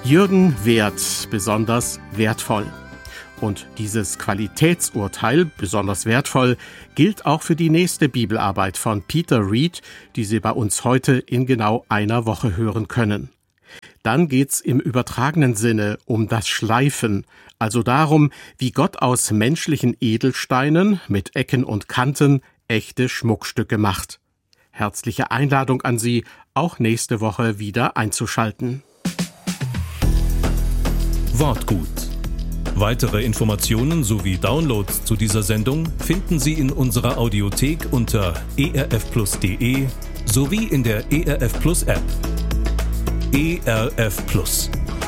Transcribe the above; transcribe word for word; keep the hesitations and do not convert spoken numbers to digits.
Jürgen Werth besonders wertvoll. Und dieses Qualitätsurteil, besonders wertvoll, gilt auch für die nächste Bibelarbeit von Peter Reed, die Sie bei uns heute in genau einer Woche hören können. Dann geht's im übertragenen Sinne um das Schleifen, also darum, wie Gott aus menschlichen Edelsteinen mit Ecken und Kanten echte Schmuckstücke macht. Herzliche Einladung an Sie, auch nächste Woche wieder einzuschalten. Wortgut. Weitere Informationen sowie Downloads zu dieser Sendung finden Sie in unserer Audiothek unter e r f plus punkt d e sowie in der E R F Plus App. E R F Plus.